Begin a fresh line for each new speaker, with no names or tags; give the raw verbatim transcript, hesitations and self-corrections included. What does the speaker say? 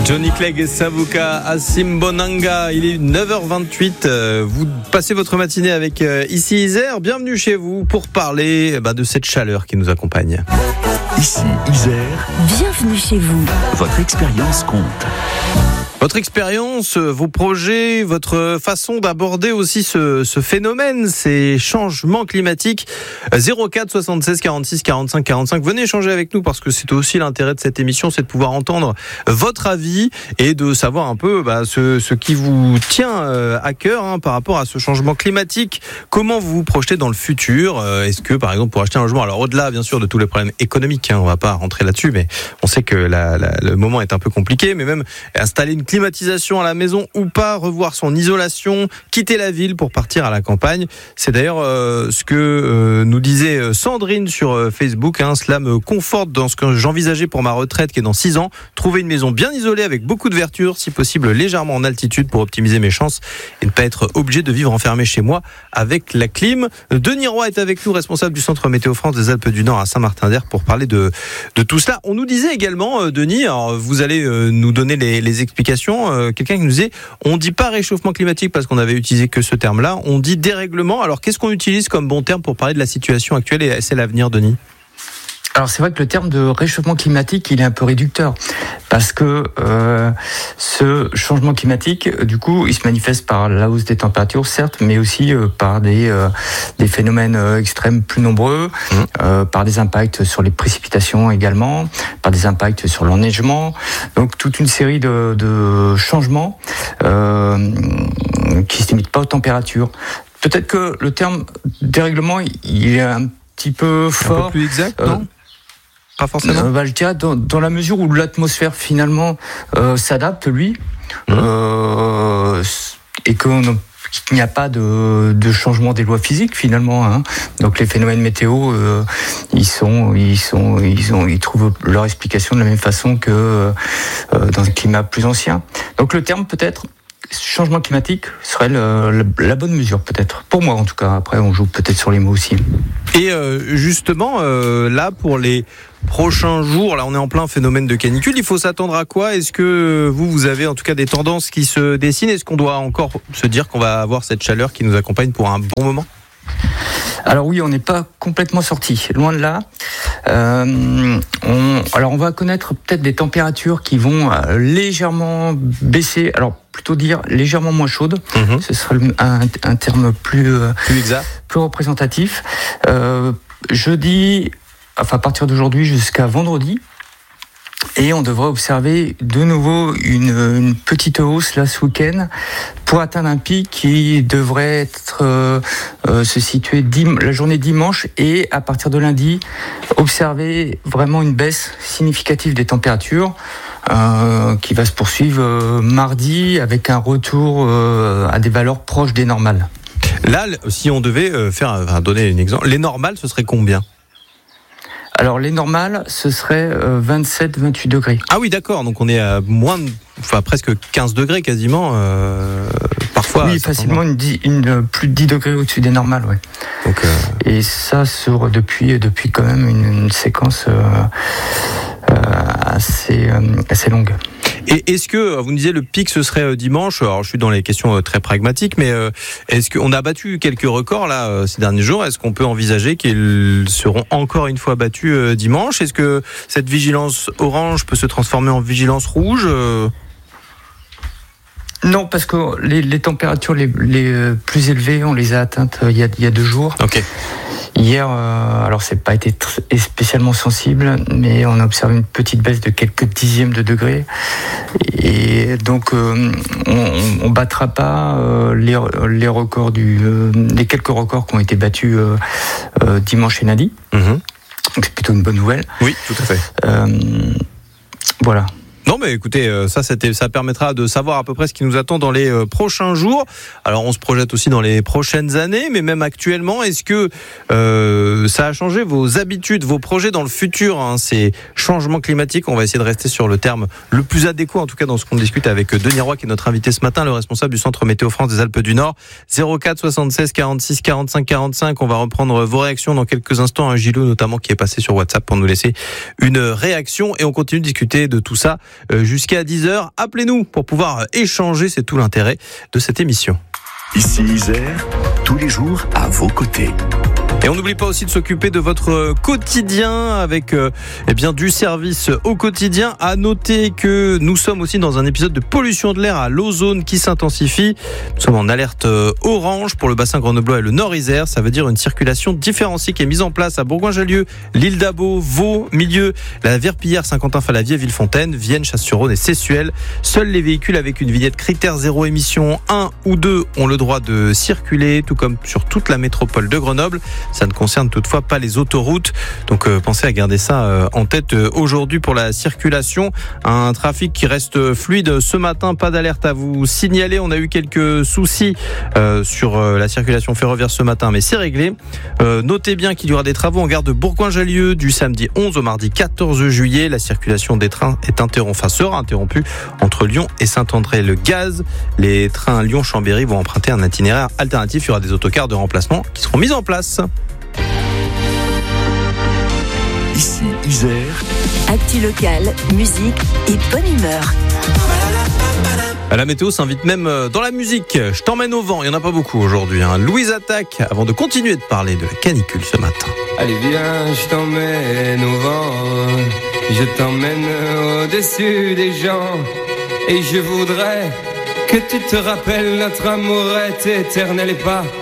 Johnny Clegg et Savuka Asimbonanga, il est neuf heures vingt-huit, vous passez votre matinée avec Ici Isère, bienvenue chez vous pour parler bah, de cette chaleur qui nous accompagne.
Ici Isère,
bienvenue chez vous.
Votre expérience compte.
Votre expérience, vos projets, votre façon d'aborder aussi ce, ce phénomène, ces changements climatiques. zéro quatre soixante-seize quarante-six quarante-cinq quarante-cinq. Venez échanger avec nous parce que c'est aussi l'intérêt de cette émission, c'est de pouvoir entendre votre avis et de savoir un peu bah, ce, ce qui vous tient à cœur hein, par rapport à ce changement climatique. Comment vous vous projetez dans le futur ? Est-ce que, par exemple, pour acheter un logement, alors au-delà bien sûr de tous les problèmes économiques, hein, on ne va pas rentrer là-dessus, mais on sait que la, la, le moment est un peu compliqué, mais même installer une climatisation à la maison ou pas, revoir son isolation, quitter la ville pour partir à la campagne. C'est d'ailleurs euh, ce que euh, nous disait Sandrine sur euh, Facebook. Hein, cela me conforte dans ce que j'envisageais pour ma retraite qui est dans six ans. Trouver une maison bien isolée avec beaucoup de verdure, si possible légèrement en altitude pour optimiser mes chances et ne pas être obligé de vivre enfermé chez moi avec la clim. Denis Roy est avec nous, responsable du Centre Météo France des Alpes du Nord à Saint-Martin-d'Hères pour parler de, de tout cela. On nous disait également, euh, Denis, alors vous allez euh, nous donner les, les explications. Euh, quelqu'un qui nous disait, on dit pas réchauffement climatique parce qu'on avait utilisé que ce terme-là, on dit dérèglement. Alors qu'est-ce qu'on utilise comme bon terme pour parler de la situation actuelle et c'est l'avenir, Denis ?
Alors c'est vrai que le terme de réchauffement climatique, il est un peu réducteur parce que euh, ce changement climatique, du coup, il se manifeste par la hausse des températures, certes, mais aussi euh, par des euh, des phénomènes euh, extrêmes plus nombreux, mmh. euh, par des impacts sur les précipitations également, par des impacts sur l'enneigement. Donc toute une série de, de changements euh, qui ne se limitent pas aux températures. Peut-être que le terme dérèglement, il est un petit peu fort.
Un peu plus exact, non euh, Pas forcément.
Euh, bah, je dirais dans, dans la mesure où l'atmosphère finalement euh, s'adapte, lui, mmh. euh, et qu'on qu'il n'y a pas de, de changement des lois physiques finalement. Hein. Donc les phénomènes météo, euh, ils sont, ils sont, ils ont, ils trouvent leur explication de la même façon que euh, dans un climat plus ancien. Donc le terme peut-être changement climatique serait le, le, la bonne mesure peut-être, pour moi en tout cas. Après on joue peut-être sur les mots aussi.
Et euh, justement euh, là pour les prochains jours, là on est en plein phénomène de canicule, il faut s'attendre à quoi ? Est-ce que vous, vous avez en tout cas des tendances qui se dessinent ? Est-ce qu'on doit encore se dire qu'on va avoir cette chaleur qui nous accompagne pour un bon moment ?
Alors oui, on n'est pas complètement sorti, loin de là. Euh, on, alors on va connaître peut-être des températures qui vont euh, légèrement baisser. Alors plutôt dire légèrement moins chaudes. Mmh. Ce serait un, un terme plus euh,
plus exact,
plus représentatif. Euh, jeudi, enfin à partir d'aujourd'hui jusqu'à vendredi. Et on devrait observer de nouveau une, une petite hausse là ce week-end pour atteindre un pic qui devrait être euh, euh, se situer dim- la journée dimanche et à partir de lundi observer vraiment une baisse significative des températures euh, qui va se poursuivre euh, mardi avec un retour euh, à des valeurs proches des normales.
Là, si on devait faire enfin, donner un exemple, les normales ce serait combien ?
Alors les normales, ce serait euh, vingt-sept vingt-huit degrés.
Ah oui, d'accord. Donc on est à moins, de, enfin presque quinze degrés quasiment. Euh, parfois.
Oui, facilement une, une plus de dix degrés au-dessus des normales, ouais.
Donc, euh...
Et ça sur depuis depuis quand même une, une séquence euh, euh, assez euh, assez longue.
Et est-ce que, vous nous disiez, le pic ce serait dimanche, alors je suis dans les questions très pragmatiques, mais est-ce qu'on a battu quelques records là ces derniers jours ? Est-ce qu'on peut envisager qu'ils seront encore une fois battus dimanche ? Est-ce que cette vigilance orange peut se transformer en vigilance rouge ?
Non, parce que les, les températures les, les plus élevées, on les a atteintes il y a, il y a deux jours.
Ok.
Hier, euh, alors c'est pas été tr- spécialement sensible, mais on a observé une petite baisse de quelques dixièmes de degrés. Et donc, euh, on, on battra pas euh, les, les records du, euh, les quelques records qui ont été battus euh, euh, dimanche et lundi. Mmh. Donc c'est plutôt une bonne nouvelle.
Oui, tout à fait.
Euh, voilà.
Non mais écoutez, ça, c'était, ça permettra de savoir à peu près ce qui nous attend dans les prochains jours. Alors on se projette aussi dans les prochaines années, mais même actuellement, est-ce que euh, ça a changé vos habitudes, vos projets dans le futur, hein, ces changements climatiques ? On va essayer de rester sur le terme le plus adéquat, en tout cas dans ce qu'on discute avec Denis Roy, qui est notre invité ce matin, le responsable du Centre Météo France des Alpes du Nord. zéro quatre soixante-seize quarante-six quarante-cinq quarante-cinq. On va reprendre vos réactions dans quelques instants. Un Gilou notamment qui est passé sur WhatsApp pour nous laisser une réaction, et on continue de discuter de tout ça jusqu'à dix heures. Appelez-nous pour pouvoir échanger, c'est tout l'intérêt de cette émission.
Ici Isère, tous les jours à vos côtés.
Et on n'oublie pas aussi de s'occuper de votre quotidien avec euh, eh bien, du service au quotidien. À noter que nous sommes aussi dans un épisode de pollution de l'air à l'ozone qui s'intensifie. Nous sommes en alerte orange pour le bassin grenoblois et le Nord-Isère. Ça veut dire une circulation différenciée qui est mise en place à Bourgoin-Jallieu, l'île d'Abo, Vaud, Milieu, la Verpillière, Saint-Quentin-Fallavier, Villefontaine, Vienne, Chasse-sur-Rhône et Sessuel. Seuls les véhicules avec une vignette critère zéro émission un ou deux ont le droit de circuler, tout comme sur toute la métropole de Grenoble. Ça ne concerne toutefois pas les autoroutes. Donc euh, pensez à garder ça euh, en tête euh, aujourd'hui pour la circulation. Un trafic qui reste fluide ce matin. Pas d'alerte à vous signaler. On a eu quelques soucis euh, sur euh, la circulation ferroviaire ce matin, mais c'est réglé. Euh, notez bien qu'il y aura des travaux en gare de Bourgoin-Jallieu du samedi onze au mardi quatorze juillet. La circulation des trains est interrompue, enfin sera interrompue entre Lyon et Saint-André-le-Gaz. Les trains Lyon-Chambéry vont emprunter un itinéraire alternatif. Il y aura des autocars de remplacement qui seront mis en place.
Ici Isère.
Actu locale, musique et bonne humeur.
La météo s'invite même dans la musique. Je t'emmène au vent, il n'y en a pas beaucoup aujourd'hui. Hein. Louise Attaque, avant de continuer de parler de la canicule ce matin.
Allez viens, je t'emmène au vent. Je t'emmène au-dessus des gens. Et je voudrais que tu te rappelles, notre amour est éternel et pas